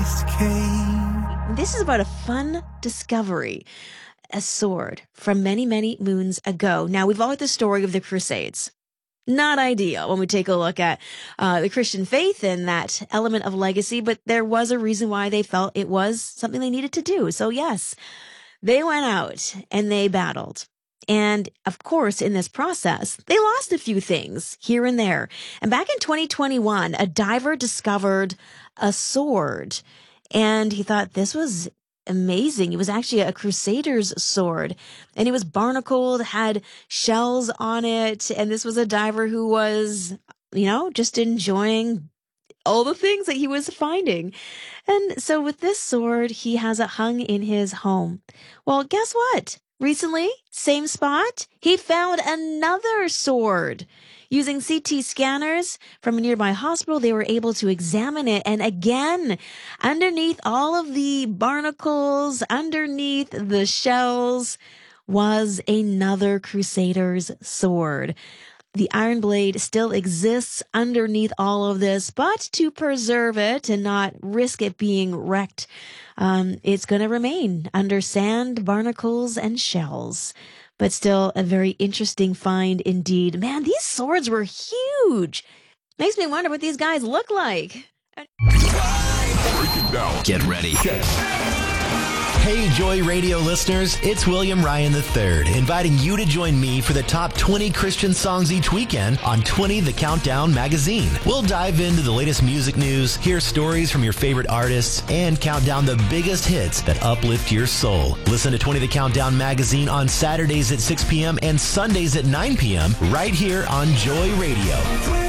Christ came. This is about a fun discovery. A sword from many, many moons ago. Now, we've all heard the story of the Crusades. Not ideal when we take a look at the Christian faith and that element of legacy, but there was a reason why they felt it was something they needed to do. So yes, they went out and they battled. And of course, in this process, they lost a few things here and there. And back in 2021, a diver discovered a sword and he thought this was amazing. It was actually a Crusader's sword and it was barnacled, had shells on it. And this was a diver who was, just enjoying all the things that he was finding. And so with this sword, he has it hung in his home. Well, guess what? Recently, same spot, he found another sword. Using CT scanners from a nearby hospital, they were able to examine it. And again, underneath all of the barnacles, underneath the shells, was another Crusader's sword. The iron blade still exists underneath all of this, but to preserve it and not risk it being wrecked, it's going to remain under sand, barnacles, and shells. But still a very interesting find indeed. Man, these swords were huge. Makes me wonder what these guys look like. Break it down. Get ready. Hey, Joy Radio listeners, it's William Ryan III, inviting you to join me for the top 20 Christian songs each weekend on 20 The Countdown magazine. We'll dive into the latest music news, hear stories from your favorite artists, and count down the biggest hits that uplift your soul. Listen to 20 The Countdown magazine on Saturdays at 6 p.m. and Sundays at 9 p.m. right here on Joy Radio.